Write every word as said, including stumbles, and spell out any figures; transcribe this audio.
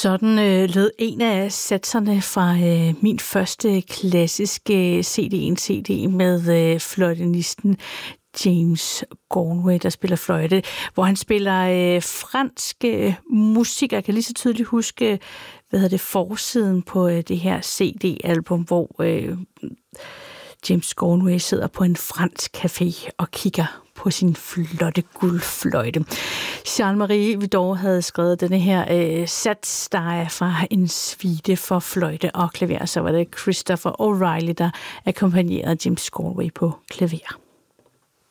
Sådan øh, lød en af satserne fra øh, min første klassiske C D, en C D med øh, fløjtenisten James Galway, der spiller fløjte, hvor han spiller øh, fransk øh, musik. Jeg kan lige så tydeligt huske, hvad hedder det, forsiden på øh, det her C D-album, hvor øh, James Galway sidder på en fransk café og kigger på sin flotte guldfløjte. Jean-Marie Widor havde skrevet denne her øh, sats, der er fra en suite for fløjte og klaver. Så var det Christopher O'Reilly, der akkompagnerede James Galway på klaver.